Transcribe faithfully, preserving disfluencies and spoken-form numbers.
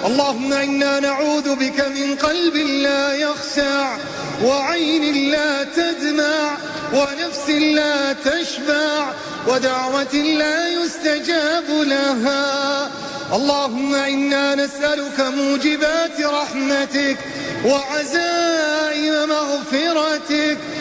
اللهم إنا نعوذ بك من قلب لا يخشع وعين لا تدمع ونفس لا تشبع ودعوة لا يستجاب لها. اللهم إنا نسألك موجبات رحمتك وعزائم مغفرتك